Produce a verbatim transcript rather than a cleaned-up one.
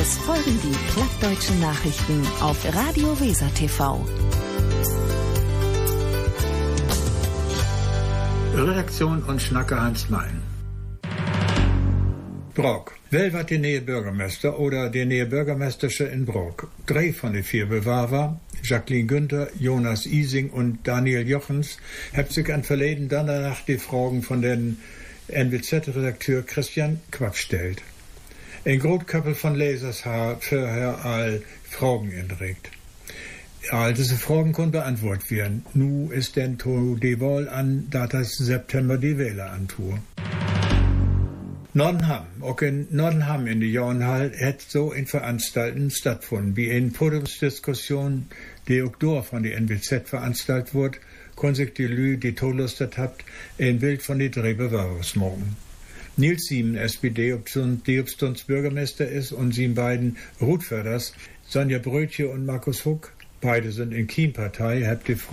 Es folgen die plattdeutschen Nachrichten auf Radio Weser T V. Redaktion und Schnacke Hans Mein. Brok. Wel wat die neue Bürgermeister oder die neue Bürgermeistersche in Brok. Drei von den vier Bewerber, Jacqueline Günther, Jonas Ising und Daniel Jochens, haben sich an verleden dann danach die Fragen von den N W Z-Redakteur Christian Quapp stellt. Ein Grotköppel von Lesers hat vorher all Fragen entregt. All diese Fragen konnten beantwortet werden. Nu ist denn to die Wahl an, da das September die Wähler antue. Nordenham, auch in Nordenham in die Jornhall hat so in Veranstalten stattgefunden. Wie in Podiumsdiskussion, die auch dort von der N W Z veranstaltet wurde, können sich die Lü, die Todlustet habt, ein Bild von die drei Bewerbern machen. Nils Siemen, S P D, die Obstunds Bürgermeister ist, und sie beiden Rutförders, Sonja Brötje und Markus Huck, beide sind in Kiem-Partei, habt die